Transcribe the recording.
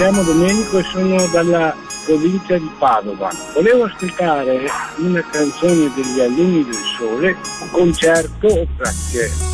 chiamo Domenico e sono dalla provincia di Padova. Volevo ascoltare una canzone degli Alunni del Sole, un concerto, grazie.